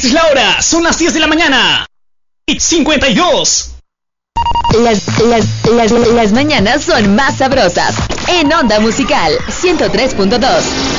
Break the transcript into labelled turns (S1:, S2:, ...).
S1: Esta es la hora, son las 10 de la mañana. 52.
S2: Las mañanas son más sabrosas. En Onda Musical 103.2.